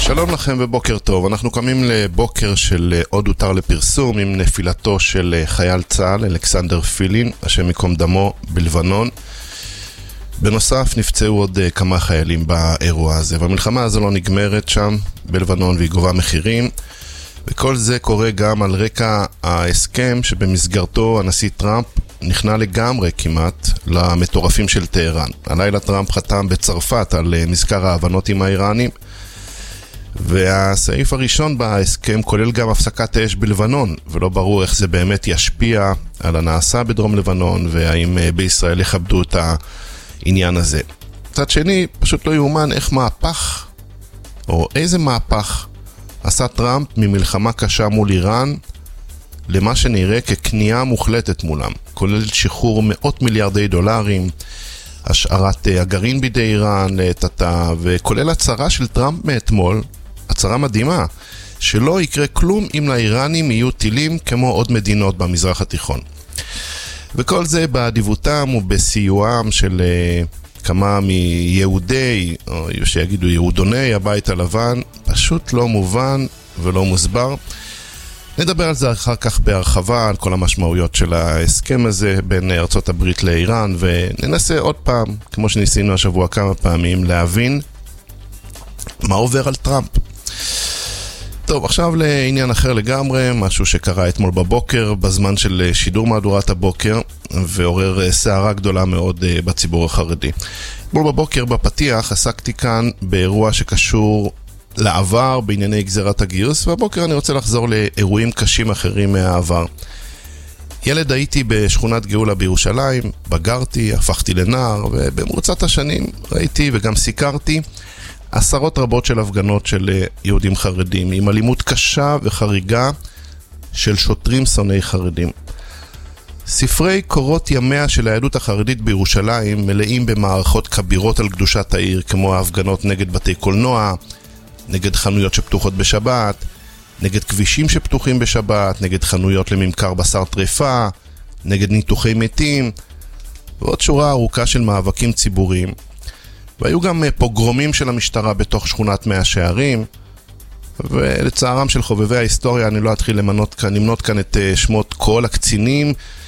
שלום לכם ובוקר טוב. אנחנו קמים לבוקר של עוד הותר לפרסום עם נפילתו של חייל צה"ל אלכסנדר פילין, השם יקום דמו, בלבנון. בנוסף נפצעו עוד כמה חיילים באירוע הזה, והמלחמה הזו לא נגמרת שם בלבנון והיא גובה מחירים, וכל זה קורה גם על רקע ההסכם שבמסגרתו הנשיא טראמפ נכנע לגמרי כמעט למטורפים של טהרן. הלילה טראמפ חתם בצרפת על מזכר ההבנות עם האיראנים, והסעיף הראשון בהסכם כולל גם הפסקת האש בלבנון, ולא ברור איך זה באמת ישפיע על הנעשה בדרום לבנון, והאם בישראל יכבדו את העניין הזה. מצד שני, פשוט לא יאומן איך מהפך, או איזה מהפך, עשה טראמפ ממלחמה קשה מול איראן, למה שנראה כקנייה מוחלטת מולם, כולל שחרור מאות מיליארדי דולרים, השארת הגרעין בידי איראן לתתה, וכולל הצהרה של טראמפ מאתמול, הצהרה מדהימה, שלא יקרה כלום אם לאיראנים יהיו טילים כמו עוד מדינות במזרח התיכון. וכל זה באדיבותם ובסיועם של כמה מיהודי, או שיגידו יהודוני הבית הלבן, פשוט לא מובן ולא מוסבר. נדבר על זה אחר כך בהרחבה, על כל המשמעויות של ההסכם הזה בין ארצות הברית לאיראן, וננסה עוד פעם, כמו שניסינו השבוע כמה פעמים, להבין מה עובר על טראמפ. טוב, עכשיו לעניין אחר לגמרי, משהו שקרה אתמול בבוקר, בזמן של שידור מהדורת הבוקר, ועורר סערה גדולה מאוד בציבור החרדי. אתמול בבוקר בפתיח עסקתי כאן באירוע שקשור לעבר בענייני גזירת הגיוס, והבוקר אני רוצה לחזור לאירועים קשים אחרים מהעבר. ילד הייתי בשכונת גאולה בירושלים, בגרתי, הפכתי לנער, ובמרוצת השנים ראיתי וגם סיקרתי עשרות רבות של הפגנות של יהודים חרדים, עם אלימות קשה וחריגה של שוטרים שונאי חרדים. ספרי קורות ימיה של היהדות החרדית בירושלים מלאים במערכות כבירות על קדושת העיר, כמו ההפגנות נגד בתי קולנוע, נגד חנויות שפתוחות בשבת, נגד כבישים שפתוחים בשבת, נגד חנויות לממכר בשר טרפה, נגד ניתוחי מתים, ועוד שורה ארוכה של מאבקים ציבוריים. והיו גם פוגרומים של המשטרה בתוך שכונת מאה שערים, ולצערם של חובבי ההיסטוריה אני לא אתחיל למנות כאן את שמות כל הקצינים